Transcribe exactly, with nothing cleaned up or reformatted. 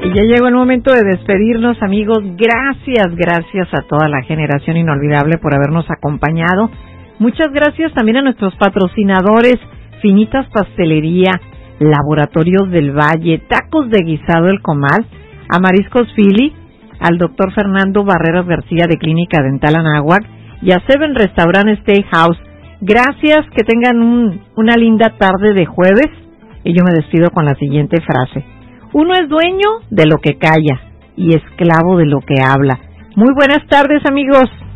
Y ya llegó el momento de despedirnos, amigos. Gracias, gracias a toda la generación inolvidable por habernos acompañado. Muchas gracias también a nuestros patrocinadores, Finitas Pastelería, Laboratorios del Valle, Tacos de Guisado El Comal, a Mariscos Philly, al doctor Fernando Barreras García de Clínica Dental Anáhuac y a Seven Restaurant Steakhouse. Gracias, que tengan un, una linda tarde de jueves. Y yo me despido con la siguiente frase. Uno es dueño de lo que calla y esclavo de lo que habla. Muy buenas tardes, amigos.